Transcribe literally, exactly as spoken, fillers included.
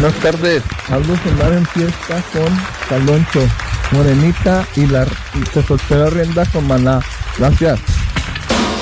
Buenas tardes. Hablo solar en fiesta con Caloncho, Morenita y la y se soltó rienda con Maná. Gracias.